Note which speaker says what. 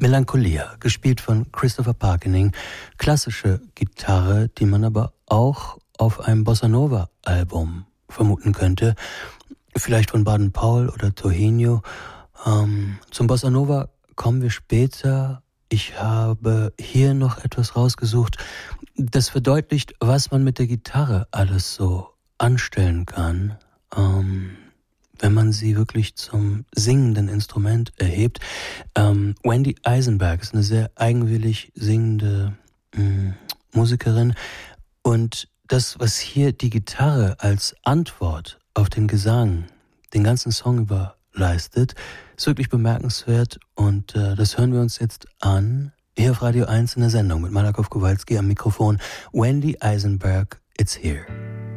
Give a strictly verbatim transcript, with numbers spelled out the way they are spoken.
Speaker 1: Melancholia, gespielt von Christopher Parkening. Klassische Gitarre, die man aber auch auf einem Bossa Nova Album vermuten könnte. Vielleicht von Baden-Powell oder Tohenio. Ähm, zum Bossa Nova kommen wir später. Ich habe hier noch etwas rausgesucht, das verdeutlicht, was man mit der Gitarre alles so anstellen kann, ähm, wenn man sie wirklich zum singenden Instrument erhebt. Ähm, Wendy Eisenberg ist eine sehr eigenwillig singende mh, Musikerin, und das, was hier die Gitarre als Antwort auf den Gesang den ganzen Song über leistet, ist wirklich bemerkenswert, und äh, das hören wir uns jetzt an. Hier auf Radio eins in der Sendung mit Malakoff Kowalski am Mikrofon. Wendy Eisenberg, It's Here.